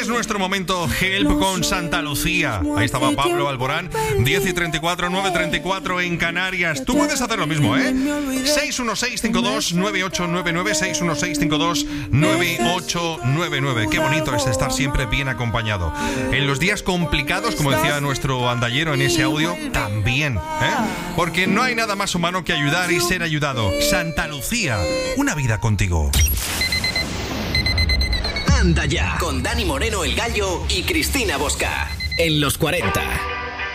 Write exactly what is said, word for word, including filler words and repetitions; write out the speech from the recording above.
Es nuestro momento Help con Santa Lucía. Ahí estaba Pablo Alborán. Diez y treinta y cuatro, nueve y treinta y cuatro en Canarias. Tú puedes hacer lo mismo, ¿eh? seis uno seis cinco dos nueve ocho nueve nueve, seis uno seis cinco dos nueve ocho nueve nueve. Qué bonito es estar siempre bien acompañado. En los días complicados, como decía nuestro andallero en ese audio, también, ¿eh? Porque no hay nada más humano que ayudar y ser ayudado. Santa Lucía, una vida contigo. Anda ya, con Dani Moreno el Gallo y Cristina Bosca, en los cuarenta.